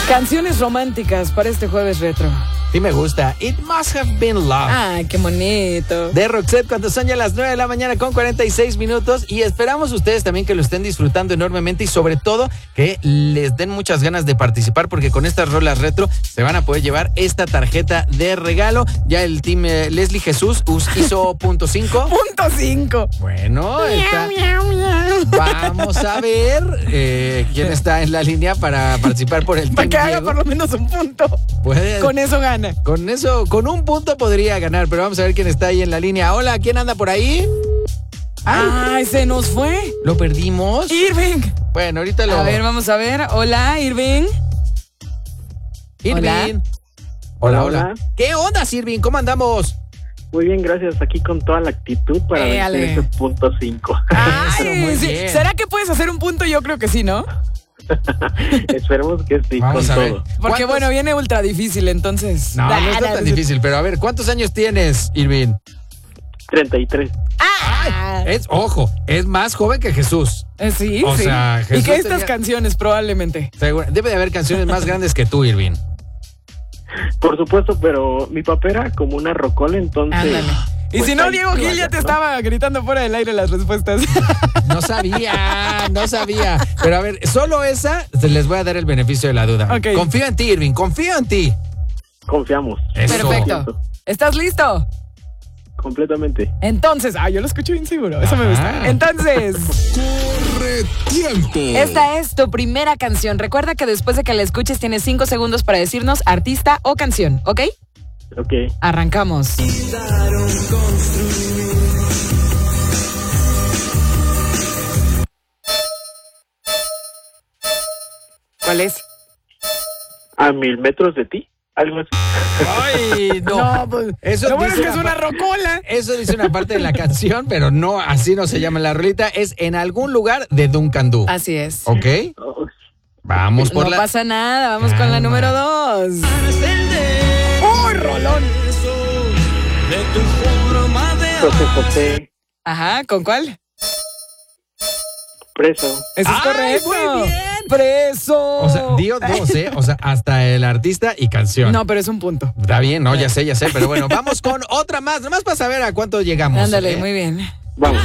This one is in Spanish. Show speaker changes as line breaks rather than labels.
Canciones románticas para este jueves retro.
Sí me gusta. It Must Have Been Love.
Ay, qué bonito.
De Roxette, cuando son ya las 9 de la mañana con 46 minutos. Y esperamos ustedes también que lo estén disfrutando enormemente y sobre todo que les den muchas ganas de participar porque con estas rolas retro se van a poder llevar esta tarjeta de regalo. Ya el team Leslie Jesús hizo punto 5.
Punto 5.
Bueno, vamos a ver quién está en la línea para participar por el
Para
team
que haga
Diego.
por lo menos un punto.
Puede.
Con eso gana.
Con un punto podría ganar, pero vamos a ver quién está ahí en la línea. Hola, ¿quién anda por ahí?
Ay, se nos fue.
¿Lo perdimos?
Irving.
Bueno, ahorita lo...
A ver, vamos a ver. Hola, Irving.
Irving. Hola. ¿Qué onda, Irving? ¿Cómo andamos?
Muy bien, gracias. Aquí con toda la actitud para ver ese punto 5.
Ay,
muy
sí.
bien.
¿Será que puedes hacer un punto? Yo creo que sí, ¿no?
Esperemos que sí,
Vamos
con
a ver.
todo.
Porque
¿Cuántos?
bueno, viene ultra difícil, entonces.
No está tan difícil, pero a ver, ¿cuántos años tienes, Irving?
33.
Ojo, es más joven que Jesús.
Sí,
O
sí.
sea,
y
Jesús
que estas
tenía-
canciones probablemente.
Debe de haber canciones más grandes que tú, Irving.
Por supuesto, pero mi papá era como una rocola, entonces...
Ándale. Y
pues
si no,
ahí
Diego
te
Gil
vayas,
ya te
¿no?
estaba gritando fuera del aire las respuestas.
No sabía. Pero a ver, solo esa les voy a dar el beneficio de la duda.
Ok.
Confío en ti, Irving, confío en ti.
Confiamos.
Eso.
Perfecto. ¿Estás listo?
Completamente.
Entonces, yo lo escucho bien seguro. Eso me
Ajá.
gusta. Entonces,
Corre tiempo.
esta es tu primera canción. Recuerda que después de que la escuches tienes 5 segundos para decirnos artista o canción, ¿ok?
Ok.
Arrancamos. ¿Cuál es?
¿A 1000 metros de ti? Algo así.
Ay, no.
pues,
Eso
lo bueno es
dice
que es una rocola.
Eso dice una parte de la canción, pero no, así no se llama la rolita. Es En algún lugar de Duncan Du.
Así es.
¿Ok?
Oh,
Vamos por
No
la...
pasa nada, vamos con la
Calma.
número 2. ¡Uy, rolón!
José José,
Ajá, ¿con cuál?
preso.
Eso es
¡Ay,
correcto.
muy bien!
¡Preso!
O sea, dio dos, ¿eh? O sea, hasta el artista y canción.
No, pero es un punto.
Está bien, no, ya sé, pero bueno, vamos con otra más, nomás para saber a cuánto llegamos.
Ándale,
¿eh?
muy bien.
Vamos.